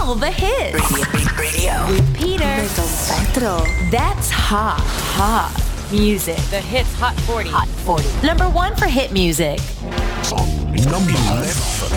all the hits. Radio. With Peter. Petro. That's hot music. The Hits Hot 40. Hot 40. Number 1 for hit music. Number 11.